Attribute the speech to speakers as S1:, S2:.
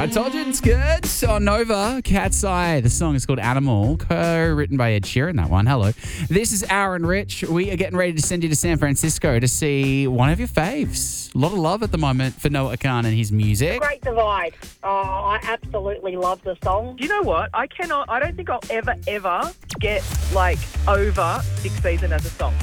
S1: I told you it's good. On Nova, Cat's Eye. The song is called Animal, co-written by Ed Sheeran, that one. Hello. This is Aaron Rich. We are getting ready to send you to San Francisco to see one of your faves. A lot of love at the moment for Noah Khan and his music.
S2: Great Divide. Oh, I absolutely love the song.
S3: You know what? I don't think I'll ever get, over Six Season as a song.